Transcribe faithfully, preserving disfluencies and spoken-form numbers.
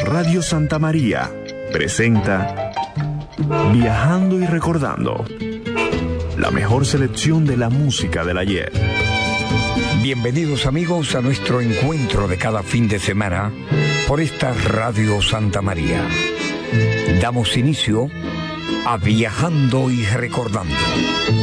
Radio Santa María presenta Viajando y Recordando, la mejor selección de la música del ayer. Bienvenidos amigos a nuestro encuentro de cada fin de semana por esta Radio Santa María. Damos inicio a Viajando y Recordando.